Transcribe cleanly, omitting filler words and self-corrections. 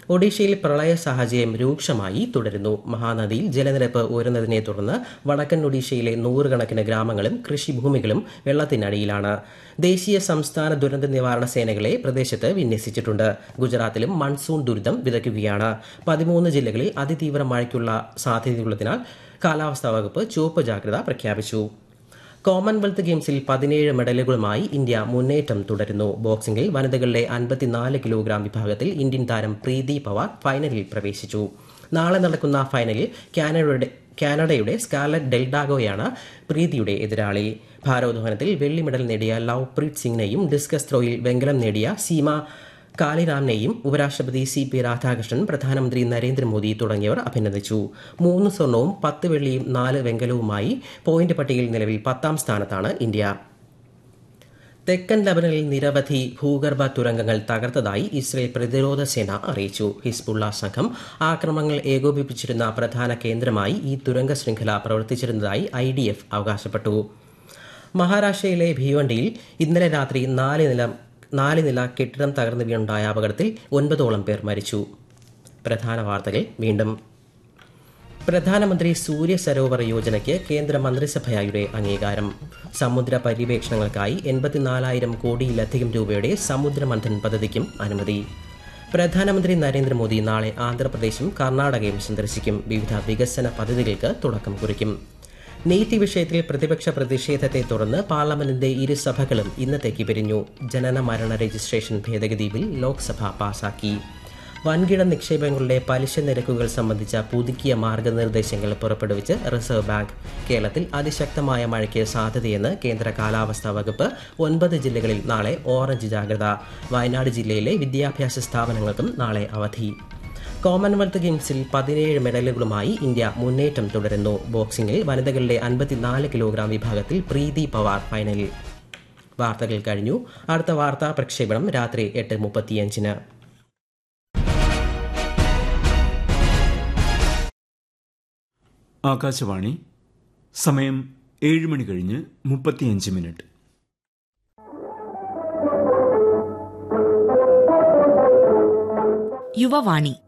ഒഡീഷയിൽ പ്രളയ സാഹചര്യം രൂക്ഷമായി തുടരുന്നു. മഹാനദിയിൽ ജലനിരപ്പ് ഉയർന്നതിനെ തുടർന്ന് വടക്കൻ ഒഡീഷയിലെ നൂറുകണക്കിന് ഗ്രാമങ്ങളും കൃഷിഭൂമികളും വെള്ളത്തിനടിയിലാണ്. ദേശീയ സംസ്ഥാന ദുരന്ത നിവാരണ സേനകളെ പ്രദേശത്ത് വിന്യസിച്ചിട്ടുണ്ട്. ഗുജറാത്തിലും മൺസൂൺ ദുരിതം വിതയ്ക്കുകയാണ്. 13 ജില്ലകളിൽ അതിതീവ്ര മഴയ്ക്കുള്ള സാധ്യതയുള്ളതിനാൽ കാലാവസ്ഥാ വകുപ്പ് ചുവപ്പ് ജാഗ്രത പ്രഖ്യാപിച്ചു. കോമൺവെൽത്ത് ഗെയിംസിൽ 17 മെഡലുകളുമായി ഇന്ത്യ മുന്നേറ്റം തുടരുന്നു. ബോക്സിംഗിൽ വനിതകളുടെ 54 കിലോഗ്രാം വിഭാഗത്തിൽ ഇന്ത്യൻ താരം പ്രീതി പവാർ ഫൈനലിൽ പ്രവേശിച്ചു. നാളെ നടക്കുന്ന ഫൈനലിൽ കാനഡയുടെ സ്കാർലറ്റ് ഡെൽഡാഗോയാണ് പ്രീതിയുടെ എതിരാളി. ഭാരോദ്വഹനത്തിൽ വെള്ളി മെഡൽ നേടിയ ലവ്പ്രീത് സിംഗിനെയും ഡിസ്കസ് ത്രോയിൽ വെങ്കലം നേടിയ സീമ കാലിറാമിനെയും ഉപരാഷ്ട്രപതി CP രാധാകൃഷ്ണൻ, പ്രധാനമന്ത്രി നരേന്ദ്രമോദി തുടങ്ങിയവർ അഭിനന്ദിച്ചു. 3 സ്വർണവും 10 വെള്ളിയും 4 വെങ്കലവുമായി പോയിന്റ് പട്ടികയിൽ നിലവിൽ 10ാം സ്ഥാനത്താണ് ഇന്ത്യ. തെക്കൻ ലബനനിൽ നിരവധി ഭൂഗർഭ തുരങ്കങ്ങൾ തകർത്തതായി ഇസ്രയേൽ പ്രതിരോധ സേന അറിയിച്ചു. ഹിസ്ബുള്ള സംഘം ആക്രമണങ്ങൾ ഏകോപിപ്പിച്ചിരുന്ന പ്രധാന കേന്ദ്രമായി ഈ തുരങ്ക ശൃംഖല പ്രവർത്തിച്ചിരുന്നതായി IDF അവകാശപ്പെട്ടു. മഹാരാഷ്ട്രയിലെ ഭിവണ്ടിയിൽ ഇന്നലെ രാത്രി 4 നില കെട്ടിടം തകർന്നു വീണുണ്ടായ അപകടത്തിൽ 9ഓളം പേർ മരിച്ചു. പ്രധാന വാർത്തകൾ വീണ്ടും. പ്രധാനമന്ത്രി സൂര്യ സരോവർ യോജനയ്ക്ക് കേന്ദ്ര മന്ത്രിസഭയുടെ അംഗീകാരം. സമുദ്ര പര്യവേക്ഷണങ്ങൾക്കായി 84,000 കോടിയിലധികം രൂപയുടെ സമുദ്രമന്ഥൻ പദ്ധതിക്കും അനുമതി. പ്രധാനമന്ത്രി നരേന്ദ്രമോദി നാളെ ആന്ധ്രാപ്രദേശും കർണാടകയും സന്ദർശിക്കും. വിവിധ വികസന പദ്ധതികൾക്ക് തുടക്കം കുറിക്കും. നീറ്റ് വിഷയത്തിൽ പ്രതിപക്ഷ പ്രതിഷേധത്തെ തുടർന്ന് പാർലമെന്റിന്റെ ഇരുസഭകളും ഇന്നത്തേക്ക് പിരിഞ്ഞു. ജനന മരണ രജിസ്ട്രേഷൻ ഭേദഗതി ബിൽ ലോക്സഭ പാസാക്കി. വൻകിട നിക്ഷേപങ്ങളുടെ പലിശ നിരക്കുകൾ സംബന്ധിച്ച പുതുക്കിയ മാർഗനിർദ്ദേശങ്ങൾ പുറപ്പെടുവിച്ച് റിസർവ് ബാങ്ക്. കേരളത്തിൽ അതിശക്തമായ മഴയ്ക്ക് സാധ്യതയെന്ന് കേന്ദ്ര കാലാവസ്ഥാ വകുപ്പ്. 9 ജില്ലകളിൽ നാളെ ഓറഞ്ച് ജാഗ്രത. വയനാട് ജില്ലയിലെ വിദ്യാഭ്യാസ സ്ഥാപനങ്ങൾക്കും നാളെ അവധി. കോമൺവെൽത്ത് ഗെയിംസിൽ 17 മെഡലുകളുമായി ഇന്ത്യ മുന്നേറ്റം തുടരുന്നു. ബോക്സിംഗിൽ വനിതകളുടെ 54 കിലോഗ്രാം വിഭാഗത്തിൽ പ്രീതി പവാർ ഫൈനലിൽ. വാർത്തകൾ കഴിഞ്ഞു. അടുത്ത വാർത്താ പ്രക്ഷേപണം രാത്രി 8:35. ആകാശവാണി. സമയം 7 മണി കഴിഞ്ഞ് 35 മിനിറ്റ്. യുവവാണി.